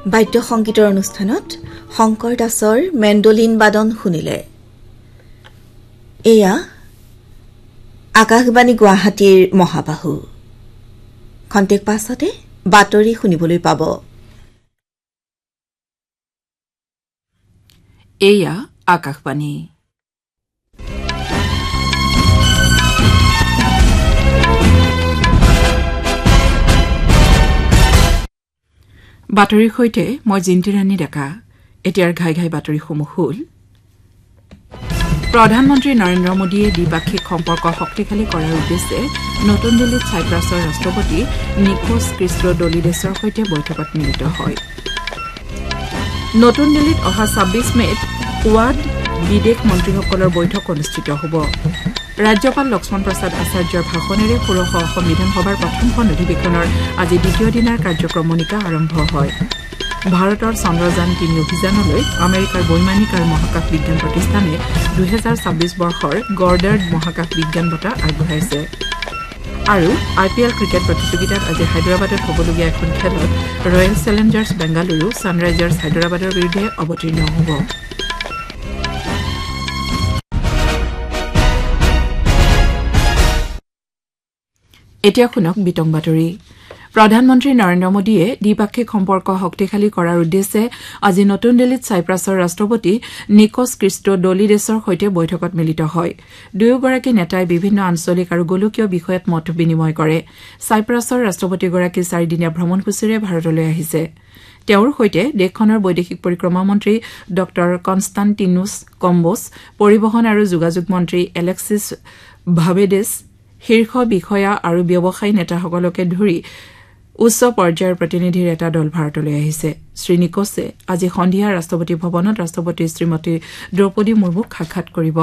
বাদ্য সংগীতৰ অনুষ্ঠানত শংকৰ দাসৰ মেণ্ডলিন বাদন শুনিলে। এয়া আকাশবাণী গুৱাহাটীৰ মহাবাহু। খন্তেক পাছতে বাতৰি শুনিবলৈ পাব। এয়া আকাশবাণী। বাতৰিৰ সৈতে মই জিন্তিৰাণী ডেকা। এতিয়াৰ ঘাই ঘাই বাতৰিসমূহ হ'ল: প্ৰধানমন্ত্ৰী নৰেন্দ্ৰ মোদীয়ে দ্বিপাক্ষিক সম্পৰ্ক শক্তিশালী কৰাৰ উদ্দেশ্যে নতুন দিল্লীত ছাইপ্ৰাছৰ ৰাষ্ট্ৰপতি নিকোছ ক্ৰিষ্টোডোলিডেছৰ সৈতে বৈঠকত মিলিত হয়। নতুন দিল্লীত অহা ২৬ মেত কোৱাড বিদেশ মন্ত্ৰীসকলৰ বৈঠক অনুষ্ঠিত হ'ব। ৰাজ্যপাল লক্ষ্মণ প্ৰসাদ আচাৰ্যৰ ভাষণেৰে ষোড়শ অসম বিধানসভাৰ প্ৰথমখন অধিৱেশনৰ আজি দ্বিতীয় দিনাৰ কাৰ্যক্ৰমণিকা আৰম্ভ হয়। ভাৰতৰ চন্দ্ৰযান ৩ অভিযানলৈ আমেৰিকাৰ বৈমানিক আৰু মহাকাশ বিজ্ঞান প্ৰতিষ্ঠানে ২০২৬ বৰ্ষৰ গৰ্ডাৰ্ড মহাকাশ বিজ্ঞান বঁটা আগবঢ়াইছে। আৰু IPL ক্ৰিকেট প্ৰতিযোগিতাত আজি হায়দৰাবাদত হ'বলগীয়া এখন খেলত ৰয়েল চেলেঞ্জাৰ্ছ বেংগালুৰু ছানৰাইজাৰ্ছ হায়দৰাবাদৰ বিৰুদ্ধে অৱতীৰ্ণ হ'ব। এতিয়া শুনক বিতং বাতৰি। প্ৰধানমন্ত্ৰী নৰেন্দ্ৰ মোদীয়ে দ্বিপাক্ষিক সম্পৰ্ক শক্তিশালী কৰাৰ উদ্দেশ্যে আজি নতুন দিল্লীত ছাইপ্ৰাছৰ ৰাষ্ট্ৰপতি নিকোছ ক্ৰিষ্টোডোলিডেছৰ সৈতে বৈঠকত মিলিত হয়। দুয়োগৰাকী নেতাই বিভিন্ন আঞ্চলিক আৰু গোলকীয় বিষয়ত মত বিনিময় কৰে। ছাইপ্ৰাছৰ ৰাষ্ট্ৰপতিগৰাকী ৪ দিনীয়া ভ্ৰমণসূচীৰে ভাৰতলৈ আহিছে। তেওঁৰ সৈতে দেশখনৰ বৈদেশিক পৰিক্ৰমা মন্ত্ৰী ড কনষ্টাণ্টিনোছ কম্বোছ, পৰিবহণ আৰু যোগাযোগ মন্ত্ৰী এলেক্সিছ ভাভেডেছ, শীৰ্ষ বিষয়া আৰু ব্যৱসায়ী নেতাসকলকে ধৰি উচ্চ পৰ্যায়ৰ প্ৰতিনিধিৰ এটা দল ভাৰতলৈ আহিছে। শ্ৰীনিকোছে আজি সন্ধিয়া ৰাষ্ট্ৰপতি ভৱনত ৰাষ্ট্ৰপতি শ্ৰীমতী দ্ৰৌপদী মুৰ্মুক সাক্ষাৎ কৰিব।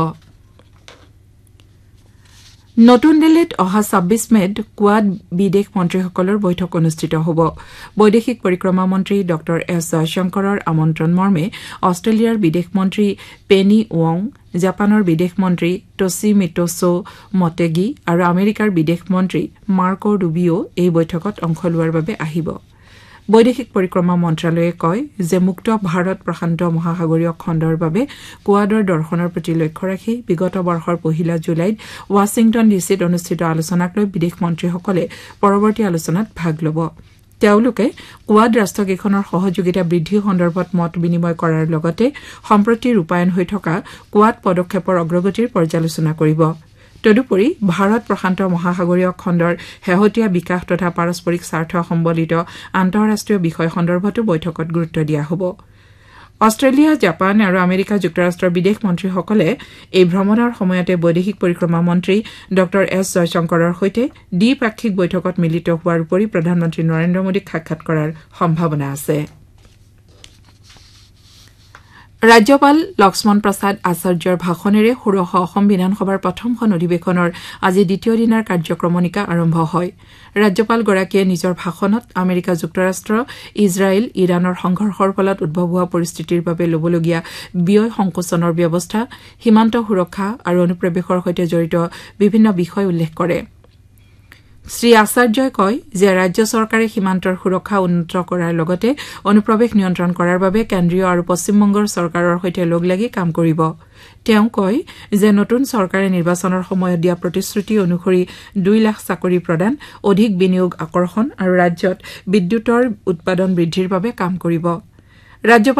নতুন দিল্লীত অহা ২৬ মেত কোৱাড বিদেশ মন্ত্ৰীসকলৰ বৈঠক অনুষ্ঠিত হ'ব। বৈদেশিক পৰিক্ৰমা মন্ত্ৰী ড এছ জয়শংকৰৰ আমন্ত্ৰণ মৰ্মে অষ্ট্ৰেলিয়াৰ বিদেশ মন্ত্ৰী পেনী ৱং, জাপানৰ বিদেশ মন্ত্ৰী টছিমিটছু মটেগি আৰু আমেৰিকাৰ বিদেশ মন্ত্ৰী মাৰ্কো ৰুবিঅ এই বৈঠকত অংশ লোৱাৰ বাবে আহিব। বৈদেশিক পৰিক্ৰমা মন্ত্ৰালয়ে কয় যে মুক্ত ভাৰত প্ৰশান্ত মহাসাগৰীয় খণ্ডৰ বাবে কোৱাডৰ দৰ্শনৰ প্ৰতি লক্ষ্য ৰাখি বিগত বৰ্ষৰ ১ জুলাইত ৱাশ্বিংটন ডিচিত অনুষ্ঠিত আলোচনাক লৈ বিদেশ মন্ত্ৰীসকলে পৰৱৰ্তী আলোচনাত ভাগ ল'ব। তেওঁলোকে কোৱাড ৰাষ্ট্ৰকেইখনৰ সহযোগিতা বৃদ্ধি সন্দৰ্ভত মত বিনিময় কৰাৰ লগতে সম্প্ৰতি ৰূপায়ণ হৈ থকা কোৱাড পদক্ষেপৰ অগ্ৰগতিৰ পৰ্যালোচনা কৰিব। তদুপৰি ভাৰত প্ৰশান্ত মহাসাগৰীয় খণ্ডৰ শেহতীয়া বিকাশ তথা পাৰস্পৰিক স্বাৰ্থ সম্বলিত আন্তঃৰাষ্ট্ৰীয় বিষয় সন্দৰ্ভতো বৈঠকত গুৰুত্ব দিয়া হ'ব। অষ্ট্ৰেলিয়া, জাপান আৰু আমেৰিকা যুক্তৰাষ্ট্ৰৰ বিদেশ মন্ত্ৰীসকলে এই ভ্ৰমণৰ সময়তে বৈদেশিক পৰিক্ৰমা মন্ত্ৰী ড এছ জয়শংকৰৰ সৈতে দ্বিপাক্ষিক বৈঠকত মিলিত হোৱাৰ উপৰি প্ৰধানমন্ত্ৰী নৰেন্দ্ৰ মোদীক সাক্ষাৎ কৰাৰ সম্ভাৱনা আছে। ৰাজ্যপাল লক্ষ্মণ প্ৰসাদ আচাৰ্যৰ ভাষণেৰে ষোড়শ অসম বিধানসভাৰ প্ৰথমখন অধিৱেশনৰ আজি দ্বিতীয় দিনাৰ কাৰ্যক্ৰমণিকা আৰম্ভ হয়। ৰাজ্যপালগৰাকীয়ে নিজৰ ভাষণত আমেৰিকা যুক্তৰাষ্ট্ৰ, ইজৰাইল, ইৰাণৰ সংঘৰ্ষৰ ফলত উদ্ভৱ হোৱা পৰিস্থিতিৰ বাবে ল'বলগীয়া ব্যয় সংকোচনৰ ব্যৱস্থা, সীমান্ত সুৰক্ষা আৰু অনুপ্ৰৱেশৰ সৈতে জড়িত বিভিন্ন বিষয় উল্লেখ কৰে। শ্ৰী আচাৰ্যই কয় যে ৰাজ্য চৰকাৰে সীমান্তৰ সুৰক্ষা উন্নত কৰাৰ লগতে অনুপ্ৰৱেশ নিয়ন্ত্ৰণ কৰাৰ বাবে কেন্দ্ৰীয় আৰু পশ্চিমবংগৰ চৰকাৰৰ সৈতে লগ লাগি কাম কৰিব। তেওঁ কয় যে নতুন চৰকাৰে নিৰ্বাচনৰ সময়ত দিয়া প্ৰতিশ্ৰুতি অনুসৰি ২ লাখ চাকৰি প্ৰদান, অধিক বিনিয়োগ আকৰ্ষণ আৰু ৰাজ্যত বিদ্যুৎৰ উৎপাদন বৃদ্ধিৰ বাবে কাম কৰিব।